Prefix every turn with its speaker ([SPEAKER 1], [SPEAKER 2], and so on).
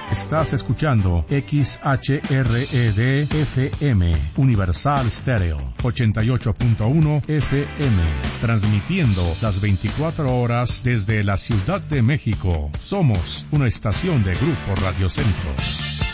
[SPEAKER 1] Estás escuchando XHRED-FM, Universal Stereo, 88.1 FM, transmitiendo las 24 horas desde la Ciudad de México. Somos una estación de Grupo Radio Centro.